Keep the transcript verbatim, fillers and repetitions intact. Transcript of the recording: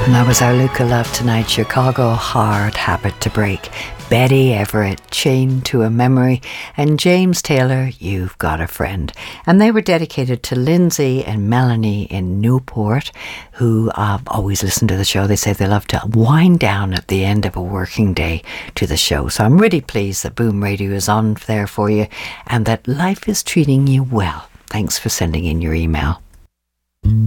And that was our Luca Love tonight. Chicago, Hard Habit to Break. Betty Everett, Chained to a Memory, and James Taylor, You've Got a Friend. And they were dedicated to Lindsay and Melanie in Newport, who uh, always listen to the show. They say they love to wind down at the end of a working day to the show. So I'm really pleased that Boom Radio is on there for you and that life is treating you well. Thanks for sending in your email.